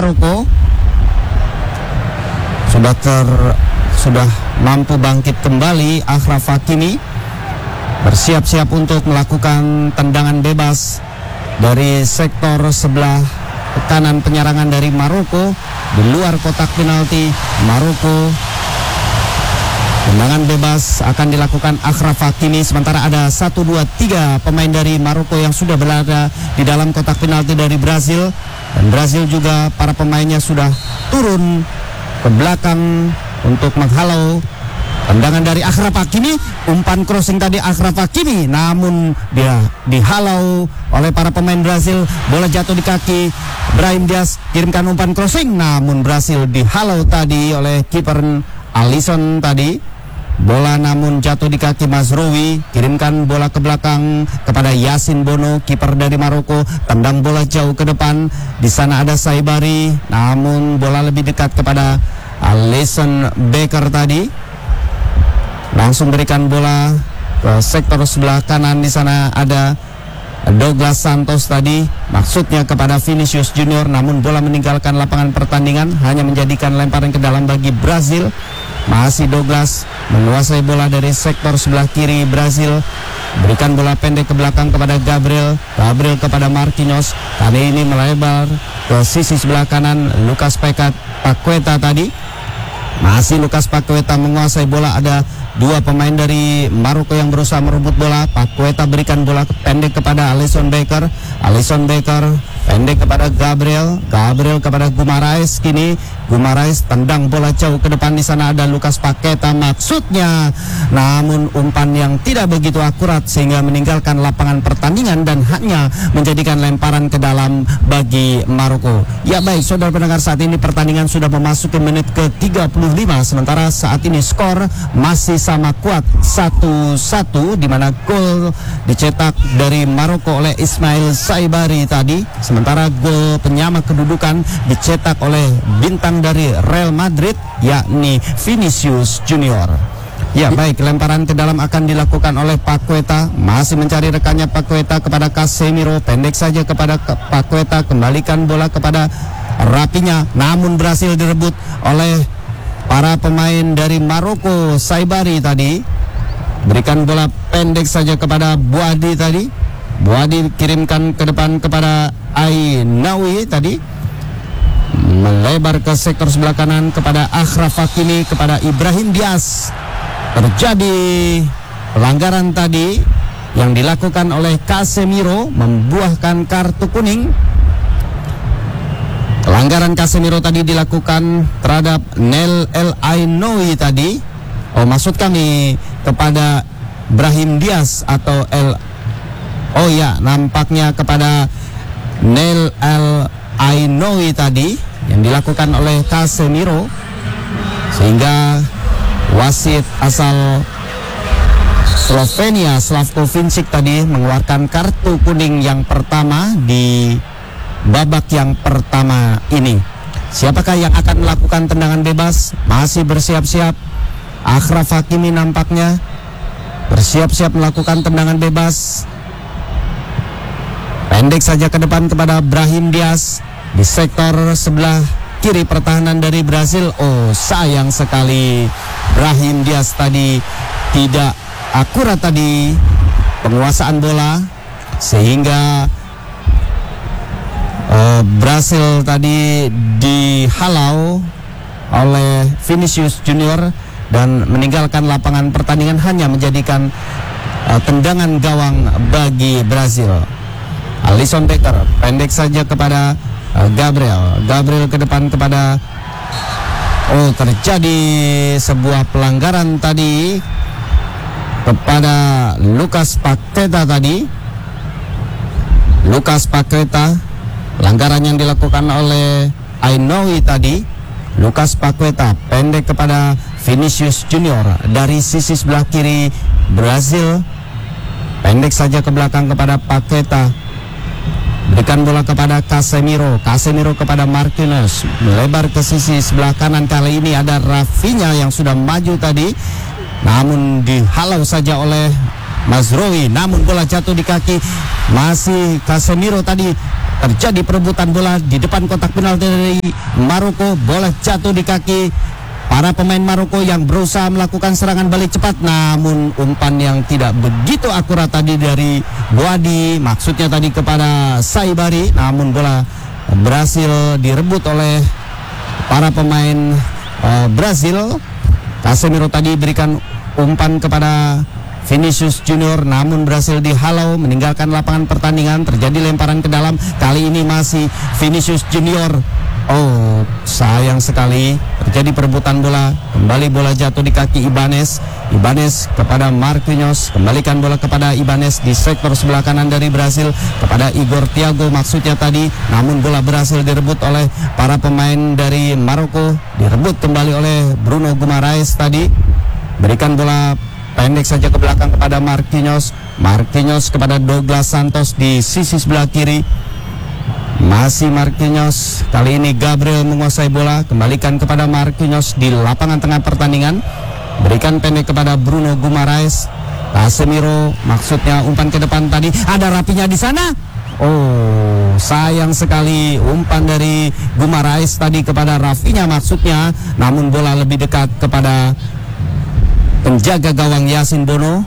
Maroko sudah mampu bangkit kembali. Achraf Hakimi bersiap-siap untuk melakukan tendangan bebas dari sektor sebelah kanan penyerangan dari Maroko di luar kotak penalti Maroko. Tendangan bebas akan dilakukan Achraf Hakimi, sementara ada 1, 2, 3 pemain dari Maroko yang sudah berada di dalam kotak penalti dari Brazil, dan Brazil juga para pemainnya sudah turun ke belakang untuk menghalau tendangan dari Achraf Hakimi. Umpan crossing tadi Achraf Hakimi, namun dia dihalau oleh para pemain Brazil. Bola jatuh di kaki Brahim Diaz, kirimkan umpan crossing, namun Brazil dihalau tadi oleh kiper Alisson tadi. Bola namun jatuh di kaki Mazraoui, kirimkan bola ke belakang kepada Yasin Bono, kiper dari Maroko. Tendang bola jauh ke depan, di sana ada Saibari, namun bola lebih dekat kepada Alisson Becker tadi. Langsung berikan bola ke sektor sebelah kanan, di sana ada Douglas Santos tadi, maksudnya kepada Vinicius Junior, namun bola meninggalkan lapangan pertandingan, hanya menjadikan lemparan ke dalam bagi Brazil. Masih Douglas menguasai bola dari sektor sebelah kiri Brazil, berikan bola pendek ke belakang kepada Gabriel kepada Marquinhos, kali ini melebar ke sisi sebelah kanan Lucas Paqueta tadi. Masih Lucas Paqueta menguasai bola, ada dua pemain dari Maroko yang berusaha merebut bola. Paqueta berikan bola pendek kepada Alisson Becker pendek kepada Gabriel kepada Guimaraes. Kini Guimaraes tendang bola jauh ke depan, di sana ada Lucas Paqueta maksudnya, namun umpan yang tidak begitu akurat sehingga meninggalkan lapangan pertandingan dan hanya menjadikan lemparan ke dalam bagi Maroko. Ya baik saudara pendengar, saat ini pertandingan sudah memasuki menit ke-35, sementara saat ini skor masih sama kuat 1-1, di mana gol dicetak dari Maroko oleh Ismail Saibari tadi, sementara gol penyama kedudukan dicetak oleh bintang dari Real Madrid yakni Vinicius Junior. Ya baik, lemparan ke dalam akan dilakukan oleh Paqueta, masih mencari rekannya Paqueta kepada Casemiro, pendek saja kepada Paqueta, kembalikan bola kepada Rapinya, namun berhasil direbut oleh para pemain dari Maroko. Saibari tadi berikan bola pendek saja kepada Buadi tadi. Buadi kirimkan ke depan kepada Ainawi tadi, melebar ke sektor sebelah kanan kepada Achraf Hakimi, kepada Ibrahim Diaz. Terjadi pelanggaran tadi yang dilakukan oleh Casemiro, membuahkan kartu kuning. Pelanggaran Casemiro tadi dilakukan terhadap Nel El Ainawi tadi. Oh, maksud kami kepada Brahim Diaz atau nampaknya kepada Nel El Ainawi tadi yang dilakukan oleh Casemiro, sehingga wasit asal Slovenia Slavko Vincic tadi mengeluarkan kartu kuning yang pertama di babak yang pertama ini. Siapakah yang akan melakukan tendangan bebas? Masih bersiap-siap Achraf Hakimi, nampaknya bersiap-siap melakukan tendangan bebas. Pendek saja ke depan kepada Brahim Diaz di sektor sebelah kiri pertahanan dari Brazil. Oh, sayang sekali Brahim Diaz tadi tidak akurat tadi penguasaan bola, sehingga Brazil tadi dihalau oleh Vinicius Junior dan meninggalkan lapangan pertandingan, hanya menjadikan tendangan gawang bagi Brazil. Alisson Becker pendek saja kepada Gabriel ke depan kepada terjadi sebuah pelanggaran tadi kepada Lucas Paqueta tadi. Lucas Paqueta, pelanggaran yang dilakukan oleh Ainawi tadi. Lucas Paqueta pendek kepada Vinicius Junior dari sisi sebelah kiri Brazil, pendek saja ke belakang kepada Paqueta. Berikan bola kepada Casemiro kepada Marquinhos, melebar ke sisi sebelah kanan. Kali ini ada Rafinha yang sudah maju tadi, namun dihalau saja oleh Mazraoui, namun bola jatuh di kaki. Masih Casemiro tadi terjadi perebutan bola di depan kotak penalti dari Maroko. Bola jatuh di kaki para pemain Maroko yang berusaha melakukan serangan balik cepat, namun umpan yang tidak begitu akurat tadi dari Boadi, maksudnya tadi kepada Saibari, namun bola berhasil direbut oleh para pemain Brazil. Casemiro tadi berikan umpan kepada Vinicius Junior, namun berhasil dihalau meninggalkan lapangan pertandingan. Terjadi lemparan ke dalam, kali ini masih Vinicius Junior. Oh, sayang sekali terjadi perebutan bola. Kembali bola jatuh di kaki Ibanez. Ibanez kepada Marquinhos, kembalikan bola kepada Ibanez di sektor sebelah kanan dari Brazil kepada Igor Thiago maksudnya tadi, namun bola berhasil direbut oleh para pemain dari Maroko. Direbut kembali oleh Bruno Guimaraes tadi. Berikan bola pendek saja ke belakang kepada Marquinhos. Marquinhos kepada Douglas Santos di sisi sebelah kiri. Masih Marquinhos, kali ini Gabriel menguasai bola, kembalikan kepada Marquinhos di lapangan tengah pertandingan. Berikan pendek kepada Bruno Guimaraes. Casemiro, maksudnya umpan ke depan tadi, ada Rapinya di sana. Oh, sayang sekali umpan dari Guimaraes tadi kepada Rafinya maksudnya, namun bola lebih dekat kepada penjaga gawang Yasin Bono.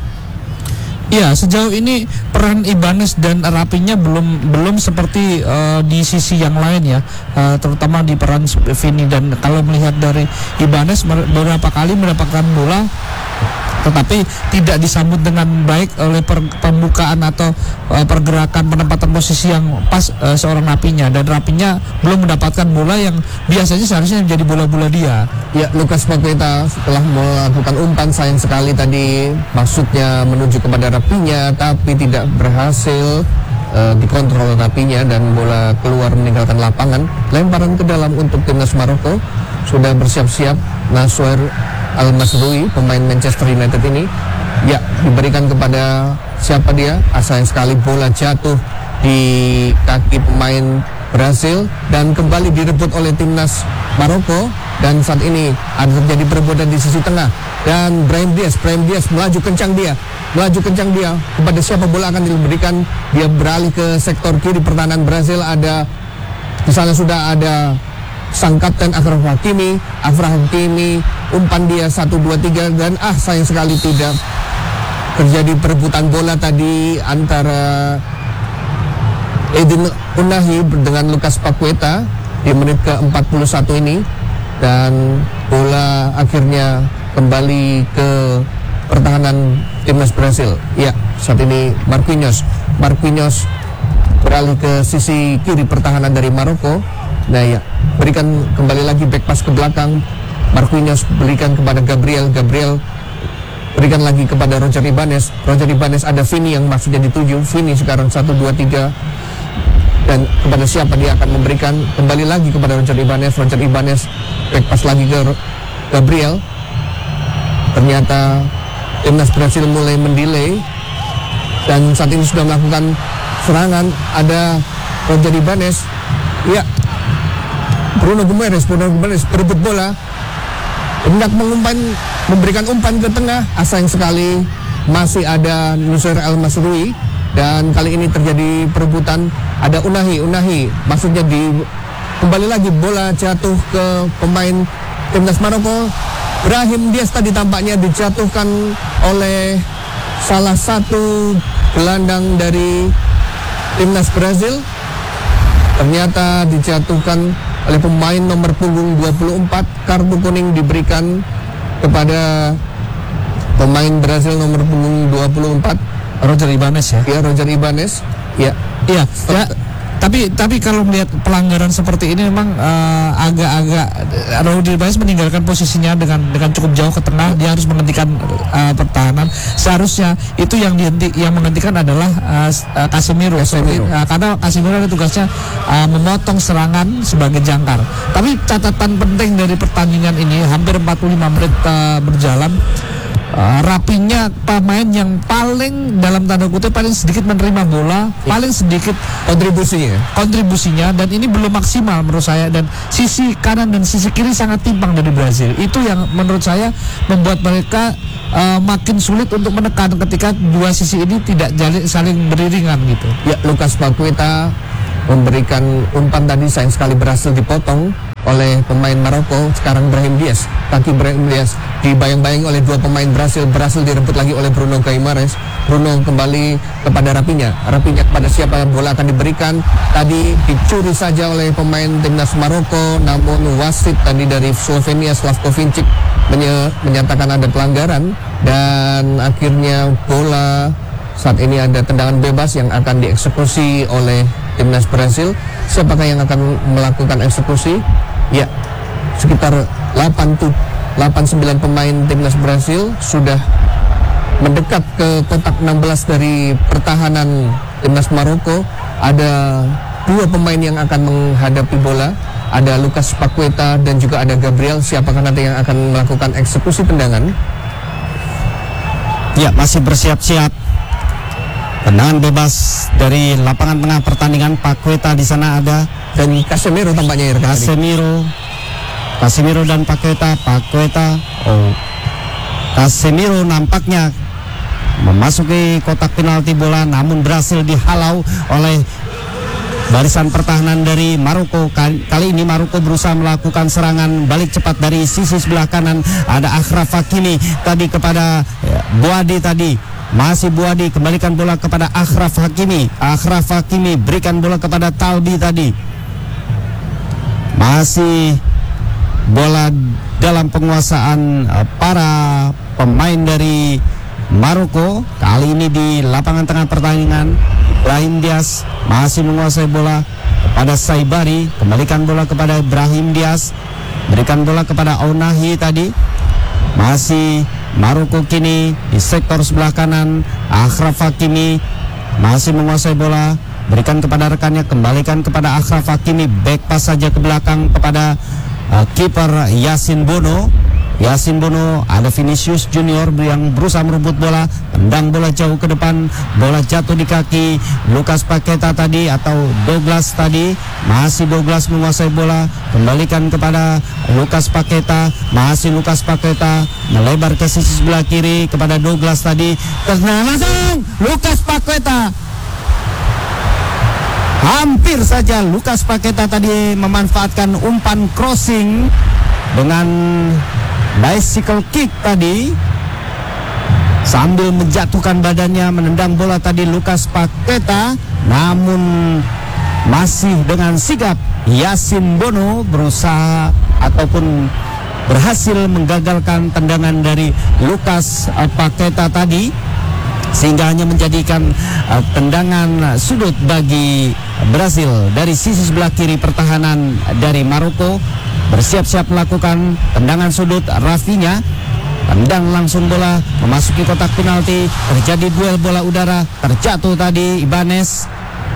Ya, sejauh ini peran Ibanez dan Rapinya belum seperti di sisi yang lain ya, terutama di peran Vini. Dan kalau melihat dari Ibanez beberapa kali mendapatkan bola tetapi tidak disambut dengan baik oleh pembukaan atau pergerakan penempatan posisi yang pas seorang Rapinya, dan Rapinya belum mendapatkan bola yang biasanya seharusnya menjadi bola-bola dia. Ya, Lucas Paqueta setelah melakukan umpan sayang sekali tadi, maksudnya menuju kepada Rapinya tapi tidak berhasil dikontrol Rapinya dan bola keluar meninggalkan lapangan. Lemparan ke dalam untuk timnas Maroko. Sudah bersiap-siap Nasser Al-Masroui, pemain Manchester United ini. Ya, diberikan kepada siapa dia? Sayang sekali bola jatuh di kaki pemain Brasil dan kembali direbut oleh timnas Maroko. Dan saat ini ada terjadi perebutan di sisi tengah dan Brahim Diaz melaju kencang dia kepada siapa bola akan diberikan. Dia beralih ke sektor kiri pertahanan Brasil. Ada di sana sudah ada sang kapten Achraf Hakimi, umpan dia 1, 2, 3 dan sayang sekali tidak terjadi perebutan bola tadi antara Edin Unahi dengan Lucas Paqueta di menit ke-41 ini, dan bola akhirnya kembali ke pertahanan timnas Brasil. Ya, saat ini Marquinhos beralih ke sisi kiri pertahanan dari Maroko. Nah ya, berikan kembali lagi back pass ke belakang. Marquinhos berikan kepada Gabriel berikan lagi kepada Roger Ibanez. Ada Vini yang maksudnya dituju. Vini sekarang 1, 2, 3 dan kepada siapa dia akan memberikan, kembali lagi kepada Roger Ibanez back pass lagi ke Gabriel. Ternyata timnas Brasil mulai mendelay dan saat ini sudah melakukan serangan. Ada Roger Ibanez, ya, Bruno Guimaraes berebut bola, hendak memberikan umpan ke tengah. Sayang sekali masih ada Nasser Al-Masroui dan kali ini terjadi perebutan. Ada Unahi maksudnya kembali lagi bola jatuh ke pemain timnas Maroko. Brahim Diaz tadi tampaknya dijatuhkan oleh salah satu gelandang dari timnas Brazil. Ternyata dijatuhkan oleh pemain nomor punggung 24. Kartu kuning diberikan kepada pemain Brazil nomor punggung 24, Roger Ibanez ya. Ya, Roger Ibanez. Ya. Tapi kalau melihat pelanggaran seperti ini memang agak-agak Roger Ibanez meninggalkan posisinya dengan cukup jauh ke tengah. Dia harus menghentikan pertahanan. Seharusnya itu yang menghentikan adalah Casemiro. Karena Casemiro ada tugasnya memotong serangan sebagai jangkar. Tapi catatan penting dari pertandingan ini, hampir 45 menit berjalan, Rapinya pemain yang paling dalam tanda kutip paling sedikit menerima bola, paling sedikit kontribusinya, dan ini belum maksimal menurut saya. Dan sisi kanan dan sisi kiri sangat timpang dari Brazil. Itu yang menurut saya membuat mereka makin sulit untuk menekan ketika dua sisi ini tidak saling beriringan gitu. Ya, Lucas Paqueta memberikan umpan tadi, sayang sekali berhasil dipotong oleh pemain Maroko. Sekarang Brahim Diaz, kaki Brahim Diaz dibayang-bayang oleh dua pemain Brasil, berhasil direbut lagi oleh Bruno Guimaraes. Bruno kembali kepada Rafinha kepada siapa bola akan diberikan. Tadi dicuri saja oleh pemain timnas Maroko, namun wasit tadi dari Slovenia Slavko Vincic menyatakan ada pelanggaran, dan akhirnya bola saat ini ada tendangan bebas yang akan dieksekusi oleh timnas Brasil. Siapakah yang akan melakukan eksekusi? Ya, sekitar 8-9 pemain timnas Brasil sudah mendekat ke kotak 16 dari pertahanan timnas Maroko. Ada dua pemain yang akan menghadapi bola, ada Lucas Paqueta dan juga ada Gabriel. Siapakah nanti yang akan melakukan eksekusi tendangan? Ya, masih bersiap-siap. Tendangan bebas dari lapangan tengah pertandingan. Paqueta di sana ada, dan Casemiro tampaknya ya. Casemiro dan Paqueta. Casemiro nampaknya memasuki kotak penalti bola, namun berhasil dihalau oleh barisan pertahanan dari Maroko. Kali ini Maroko berusaha melakukan serangan balik cepat dari sisi sebelah kanan. Ada Achraf Hakimi tadi kepada Bouhaddi tadi. Masih Bouhaddi, kembalikan bola kepada Achraf Hakimi. Achraf Hakimi berikan bola kepada Talbi tadi. Masih bola dalam penguasaan para pemain dari Maroko. Kali ini di lapangan tengah pertandingan, Brahim Diaz masih menguasai bola kepada Saibari. Kembalikan bola kepada Brahim Diaz, berikan bola kepada Ounahi tadi. Masih Maroko kini di sektor sebelah kanan. Achraf Hakimi masih menguasai bola, berikan kepada rekannya, kembalikan kepada Achraf Hakimi. Back pass saja ke belakang kepada kiper Yasin Bono. Yasin Bono, ada Vinicius Junior yang berusaha merebut bola, tendang bola jauh ke depan, bola jatuh di kaki Lucas Paqueta tadi atau Douglas tadi. Masih Douglas menguasai bola, kembalikan kepada Lucas Paqueta. Masih Lucas Paqueta melebar ke sisi sebelah kiri kepada Douglas tadi. Tendangan langsung Lucas Paqueta. Hampir saja Lucas Paqueta tadi memanfaatkan umpan crossing dengan bicycle kick tadi, sambil menjatuhkan badannya menendang bola tadi Lucas Paqueta, namun masih dengan sigap Yasin Bono berusaha ataupun berhasil menggagalkan tendangan dari Lucas Paqueta tadi, sehingga hanya menjadikan tendangan sudut bagi Brasil. Dari sisi sebelah kiri pertahanan dari Maroko bersiap-siap melakukan tendangan sudut. Rafinha tendang langsung bola memasuki kotak penalti. Terjadi duel bola udara, terjatuh tadi Ibanez.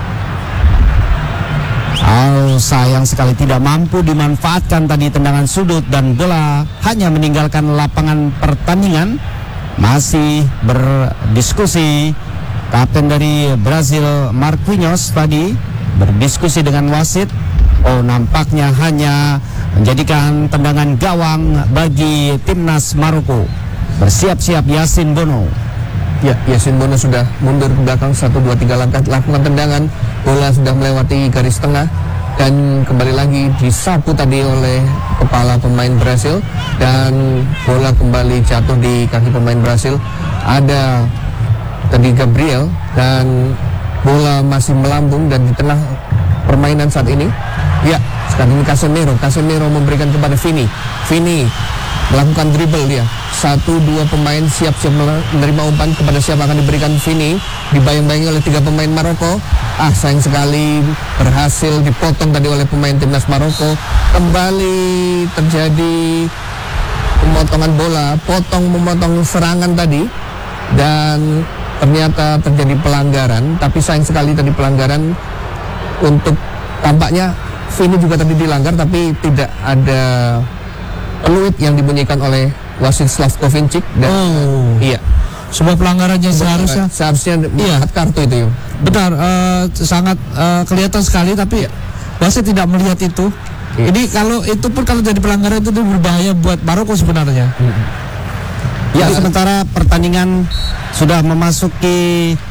Sayang sekali tidak mampu dimanfaatkan tadi tendangan sudut, dan bola hanya meninggalkan lapangan pertandingan. Masih berdiskusi kapten dari Brazil Marquinhos tadi berdiskusi dengan wasit. Nampaknya hanya menjadikan tendangan gawang bagi timnas Maroko. Bersiap-siap Yasin Bono. Ya, Yasin Bono sudah mundur ke belakang 1-2-3 langkah, lakukan tendangan. Bola sudah melewati garis tengah dan kembali lagi disapu tadi oleh kepala pemain Brasil, dan bola kembali jatuh di kaki pemain Brasil. Ada tadi Gabriel, dan bola masih melambung dan di tengah permainan saat ini. Ya, sekarang ini Casemiro memberikan kepada Vini melakukan dribble dia. 1-2 pemain siap-siap menerima umpan. Kepada siapa akan diberikan Vini, dibayang-bayangi oleh 3 pemain Maroko. Sayang sekali berhasil dipotong tadi oleh pemain timnas Maroko. Kembali terjadi pemotongan bola, memotong serangan tadi, dan ternyata terjadi pelanggaran. Tapi sayang sekali tadi pelanggaran untuk, tampaknya Vini juga tadi dilanggar, tapi tidak ada peluit yang dibunyikan oleh wasit Slavko Vincic. Dan iya, sebuah pelanggaran yang seharusnya melihat kartu itu. Benar, sangat kelihatan sekali, tapi wasit tidak melihat itu. Jadi kalau itu pun, kalau jadi pelanggaran itu berbahaya buat Maroko sebenarnya. Ya, sementara pertandingan sudah memasuki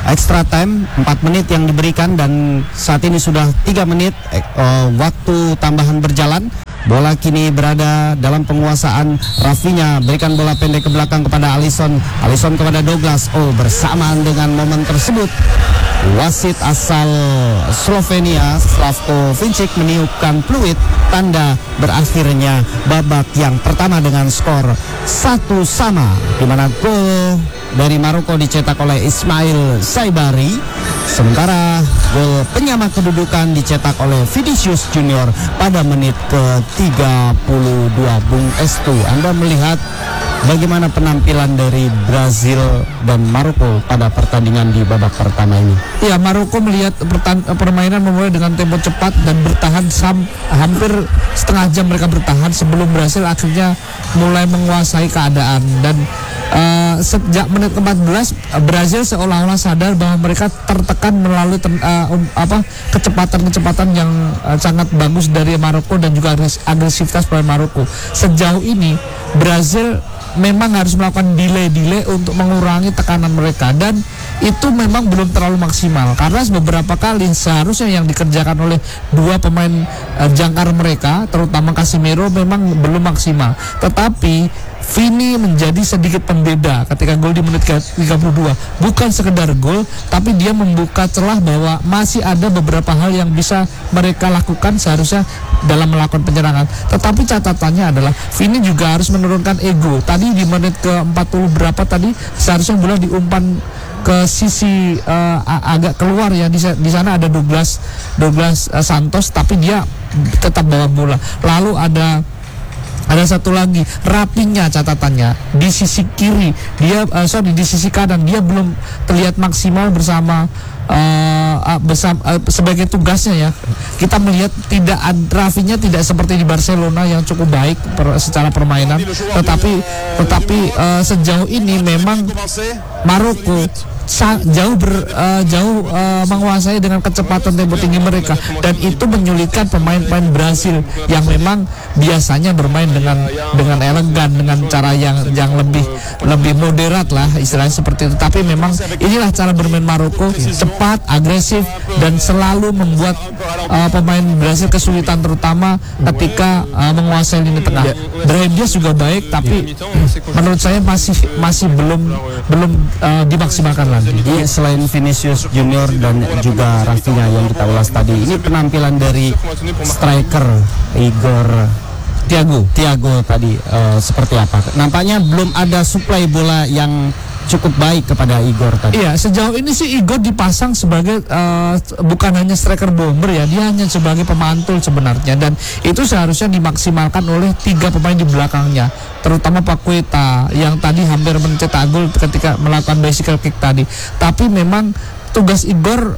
extra time 4 menit yang diberikan dan saat ini sudah 3 menit waktu tambahan berjalan. Bola kini berada dalam penguasaan Rafinha, berikan bola pendek ke belakang kepada Alisson kepada Douglas. Bersamaan dengan momen tersebut wasit asal Slovenia Slavko Vincic meniupkan peluit tanda berakhirnya babak yang pertama dengan skor 1-1, di mana gol dari Maroko dicetak oleh Ismail Saibari, sementara gol penyama kedudukan dicetak oleh Vinicius Junior pada menit ke-32. Bung Estu, Anda melihat bagaimana penampilan dari Brazil dan Maroko pada pertandingan di babak pertama ini? Ya, Maroko melihat permainan memulai dengan tempo cepat dan bertahan hampir setengah jam mereka bertahan sebelum Brazil akhirnya mulai menguasai keadaan. Dan sejak menit ke-14 Brazil seolah-olah sadar bahwa mereka tertekan melalui kecepatan yang sangat bagus dari Maroko dan juga agresivitas dari Maroko. Sejauh ini Brazil memang harus melakukan delay untuk mengurangi tekanan mereka, dan itu memang belum terlalu maksimal karena beberapa kali seharusnya yang dikerjakan oleh dua pemain jangkar mereka, terutama Casemiro, memang belum maksimal. Tetapi Vini menjadi sedikit pembeda ketika gol di menit ke-32. Bukan sekedar gol, tapi dia membuka celah bahwa masih ada beberapa hal yang bisa mereka lakukan seharusnya dalam melakukan penyerangan. Tetapi catatannya adalah Vini juga harus menurunkan ego. Tadi di menit ke-40 berapa tadi seharusnya bola diumpan ke sisi agak keluar ya, di sana ada Douglas Santos, tapi dia tetap bawa bola. Lalu ada satu lagi, Rafinha, catatannya di sisi kiri dia di sisi kanan dia belum terlihat maksimal bersama sebagai tugasnya ya. Kita melihat Rafinha tidak seperti di Barcelona yang cukup baik secara permainan, tetapi sejauh ini memang Maroko jauh menguasai dengan kecepatan tempo tinggi mereka, dan itu menyulitkan pemain-pemain Brasil yang memang biasanya bermain dengan elegan, dengan cara yang lebih moderat lah istilahnya seperti itu. Tapi memang inilah cara bermain Maroko, cepat, agresif, dan selalu membuat pemain Brasil kesulitan, terutama ketika menguasai lini tengah. Brahim Diaz juga baik, tapi menurut saya masih belum dimaksimalkan lagi. Selain Vinicius Junior dan juga Rafinha yang kita ulas tadi, ini penampilan dari striker Igor Thiago tadi seperti apa? Nampaknya belum ada suplai bola yang cukup baik kepada Igor tadi. Iya, sejauh ini sih Igor dipasang sebagai bukan hanya striker bomber ya, dia hanya sebagai pemantul sebenarnya, dan itu seharusnya dimaksimalkan oleh 3 pemain di belakangnya, terutama Paqueta yang tadi hampir mencetak gol ketika melakukan bicycle kick tadi. Tapi memang tugas Igor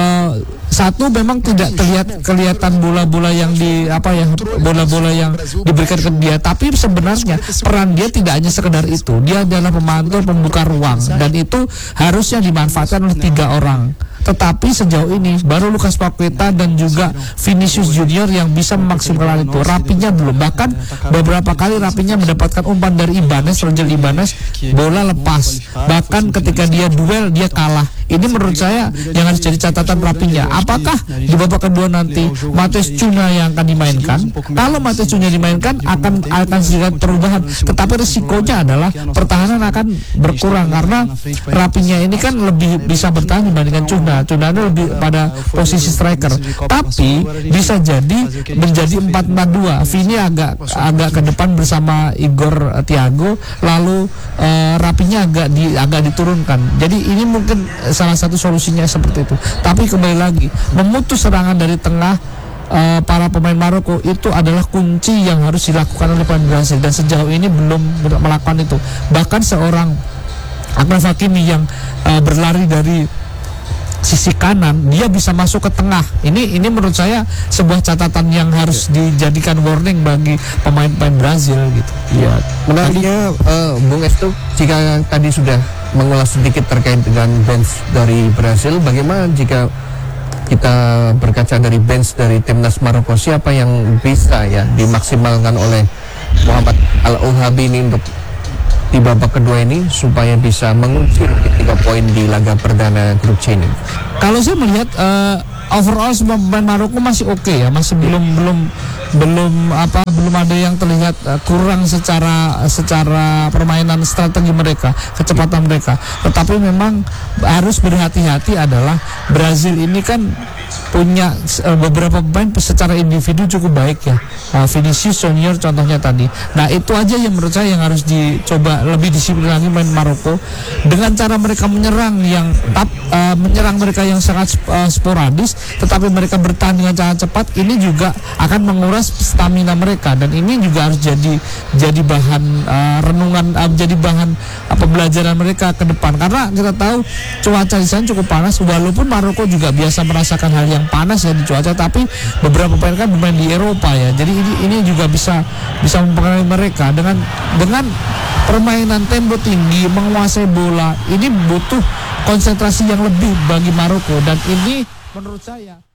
satu, memang tidak kelihatan bola-bola yang bola-bola yang diberikan ke dia, tapi sebenarnya peran dia tidak hanya sekedar itu, dia adalah pemantul, pembuka ruang, dan itu harusnya dimanfaatkan oleh 3 orang. Tetapi sejauh ini baru Lucas Paqueta dan juga Vinicius Junior yang bisa memaksimalkan itu. Rafinha belum. Bahkan beberapa kali Rafinha mendapatkan umpan dari Roger Ibanez, bola lepas. Bahkan ketika dia duel dia kalah. Ini menurut saya yang harus jadi catatan Rafinha. Apakah di babak kedua nanti Matheus Cunha yang akan dimainkan? Kalau Matheus Cunha dimainkan akan sedikit perubahan. Tetapi risikonya adalah pertahanan akan berkurang karena Rafinha ini kan lebih bisa bertahan dibandingkan Cunha. Cunha lebih pada posisi striker, tapi bisa jadi menjadi 4-4-2. Vini agak ke depan bersama Igor Thiago, lalu Rafinha agak diturunkan. Jadi ini mungkin salah satu solusinya seperti itu. Tapi kembali lagi, memutus serangan dari tengah para pemain Maroko itu adalah kunci yang harus dilakukan oleh pemain Brasil, dan sejauh ini belum melakukan itu. Bahkan seorang Achraf Hakimi yang berlari dari sisi kanan, dia bisa masuk ke tengah. Ini menurut saya sebuah catatan yang harus dijadikan warning bagi pemain-pemain Brazil gitu. Iya. Menariknya Bung Estu, jika tadi sudah mengulas sedikit terkait dengan bench dari Brazil, bagaimana jika kita berkaca dari bench dari timnas Maroko, siapa yang bisa ya dimaksimalkan oleh Muhammad Al-Ouhabi ini untuk di babak kedua ini supaya bisa mengukir 3 poin di laga perdana grup C ini? Kalau saya melihat overall semua pemain Maroko masih oke ya, masih belum ada yang terlihat kurang secara permainan strategi mereka, kecepatan mereka. Tetapi memang harus berhati-hati adalah Brazil ini kan punya beberapa pemain secara individu cukup baik ya. Vinicius Junior contohnya tadi. Nah, itu aja yang menurut saya yang harus dicoba lebih disiplin lagi main Maroko dengan cara mereka menyerang menyerang mereka yang sangat sporadis, tetapi mereka bertahan dengan cara cepat. Ini juga akan menguras stamina mereka, dan ini juga harus jadi bahan renungan, jadi bahan pembelajaran mereka ke depan, karena kita tahu cuaca di sana cukup panas. Walaupun Maroko juga biasa merasakan hal yang panas ya di cuaca, tapi beberapa pemain kan bermain di Eropa ya, jadi ini juga bisa mempengaruhi mereka dengan permainan tempo tinggi, menguasai bola. Ini butuh konsentrasi yang lebih bagi Maroko, dan ini menurut saya